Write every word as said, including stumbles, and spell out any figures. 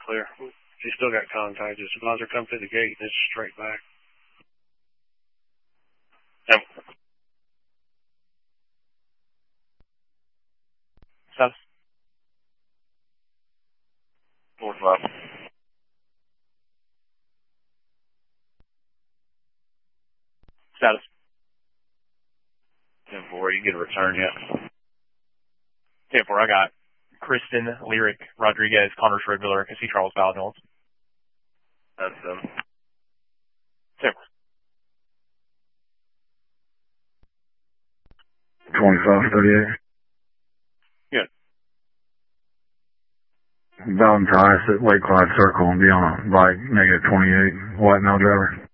Clear. She still got contact. Just as long as they come through the gate, it's straight back. Yep. Status. Four five. Status. Ten four. You get a return yet? ten four. I got Kristen, Lyric, Rodriguez, Connor Schroeder, and C. Charles Valdenholz. That's them. ten four. twenty-five thirty-eight. Good. Valentine at Lake Clyde Circle and be on a bike, negative twenty-eight, white male driver.